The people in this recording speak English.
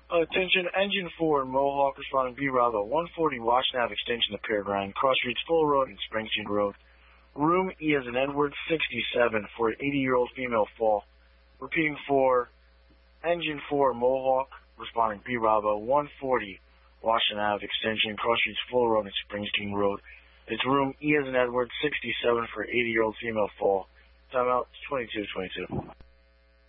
Attention, engine 4, Mohawk responding B Bravo, 140 Washington Ave extension to Peregrine, Cross Streets Full Road and Springsteen Road. Room E as in Edward, 67 for an 80-year-old female fall. Repeating for engine 4, Mohawk responding B Bravo, 140 Washington Ave extension, Cross Streets Full Road and Springsteen Road. It's room E as in Edward, 67 for an 80-year-old female fall. Timeout 22:22.